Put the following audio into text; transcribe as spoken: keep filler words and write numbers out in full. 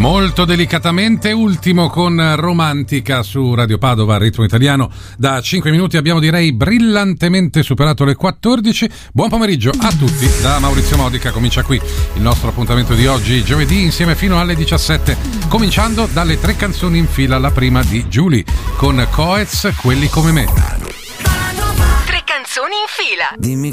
Molto delicatamente, ultimo con Romantica su Radio Padova, ritmo italiano. Da cinque minuti abbiamo, direi, brillantemente superato le quattordici. Buon pomeriggio a tutti da Maurizio Modica. Comincia qui il nostro appuntamento di oggi, giovedì, insieme fino alle diciassette, cominciando dalle tre canzoni in fila. La prima di Julie con Coez, Quelli come me. Tre canzoni in fila. Dimmi